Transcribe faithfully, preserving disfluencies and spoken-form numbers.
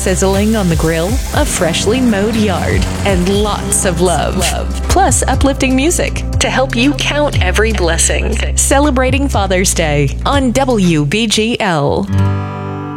sizzling on the grill, a freshly mowed yard, and lots of love. Plus uplifting music to help you count every blessing. Celebrating Father's Day on W B G L.